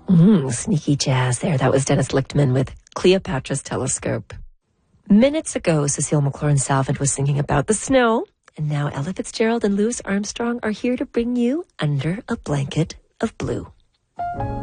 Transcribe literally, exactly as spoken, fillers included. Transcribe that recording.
Mm, sneaky jazz there. That was Dennis Lichtman with Cleopatra's Telescope. Minutes ago, Cecile McLaurin-Salvant was singing about the snow, and now Ella Fitzgerald and Louis Armstrong are here to bring you Under a Blanket of Blue.